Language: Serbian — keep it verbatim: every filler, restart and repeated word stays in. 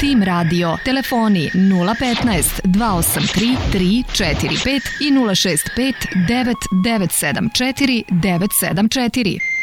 Tim Radio. Telefoni nula petnaest, dva osam tri, tri četiri pet i nula šest pet, devet devet sedam četiri, devet sedam četiri.